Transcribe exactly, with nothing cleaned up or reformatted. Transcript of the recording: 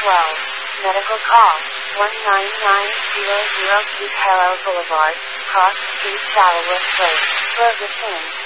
twelve. Medical call, one nine nine zero zero Keith Harrell Boulevard, Cross Street, Saddlewood Place, Ferguson.